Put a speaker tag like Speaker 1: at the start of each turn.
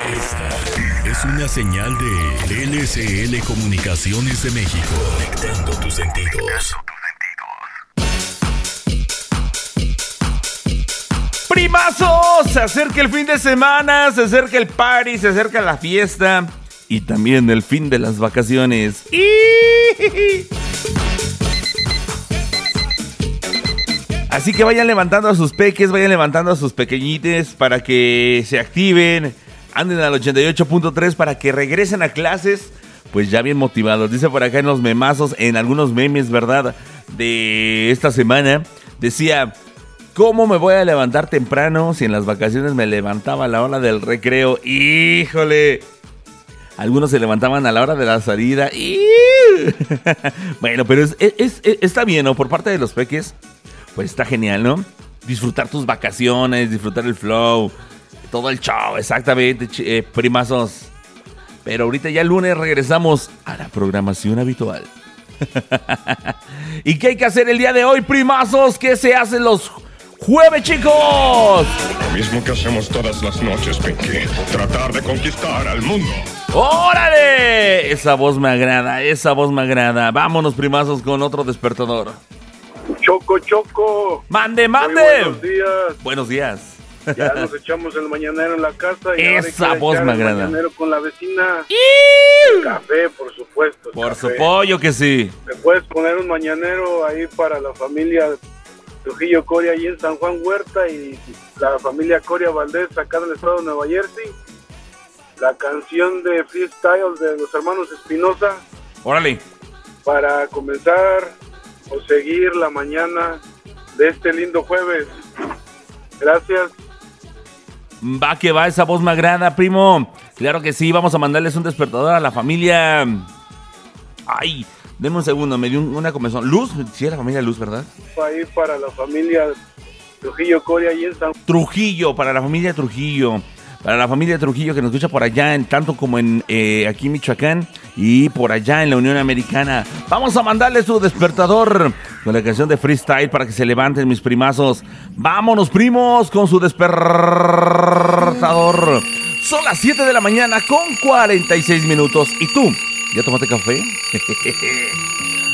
Speaker 1: Esta es una señal de LCL Comunicaciones de México. Conectando tus sentidos.
Speaker 2: ¡Primazos! Se acerca el fin de semana, se acerca el party, se acerca la fiesta y también el fin de las vacaciones. Así que vayan levantando a sus peques, vayan levantando a sus pequeñites para que se activen, anden al 88.3 para que regresen a clases, pues ya bien motivados. Dice por acá en los memazos, en algunos memes, ¿verdad?, de esta semana, decía: ¿cómo me voy a levantar temprano si en las vacaciones me levantaba a la hora del recreo? ¡Híjole! Algunos se levantaban a la hora de la salida. Bueno, pero está bien, ¿no? Por parte de los peques, pues está genial, ¿no? Disfrutar tus vacaciones, disfrutar el flow, todo el show, exactamente, primazos. Pero ahorita ya el lunes regresamos a la programación habitual. ¿Y qué hay que hacer el día de hoy, primazos? ¿Qué se hace los jueves, chicos?
Speaker 3: Lo mismo que hacemos todas las noches, Pinky. Tratar de conquistar al mundo.
Speaker 2: ¡Órale! Esa voz me agrada, esa voz me agrada. Vámonos, primazos, con otro despertador.
Speaker 4: Choco.
Speaker 2: ¡Mande, mande!
Speaker 4: Buenos días.
Speaker 2: Buenos días.
Speaker 4: Ya nos echamos el mañanero en la casa. Y
Speaker 2: esa voz me agrada.
Speaker 4: El mañanero con la vecina. Café, por supuesto.
Speaker 2: Por su pollo que sí.
Speaker 4: Te puedes poner un mañanero ahí para la familia Trujillo Coria, ahí en San Juan Huerta, y la familia Coria Valdés, acá del estado de Nueva Jersey. La canción de Freestyle de los hermanos Espinosa.
Speaker 2: Órale.
Speaker 4: Para comenzar o seguir la mañana de este lindo jueves. Gracias.
Speaker 2: Va que va, esa voz me agrada, primo. Claro que sí, vamos a mandarles un despertador a la familia. Ay, denme un segundo, me dio una comezón. Luz, sí, la familia Luz, ¿verdad?
Speaker 4: Ahí para la familia Trujillo Coria, ahí en San
Speaker 2: Trujillo, para la familia Trujillo. Para la familia Trujillo que nos escucha por allá, en tanto como en aquí en Michoacán y por allá en la Unión Americana. Vamos a mandarle su despertador con la canción de Freestyle para que se levanten, mis primazos. Vámonos, primos, con su despertador. Son las 7 de la mañana con 46 minutos. ¿Y tú? ¿Ya tomaste café?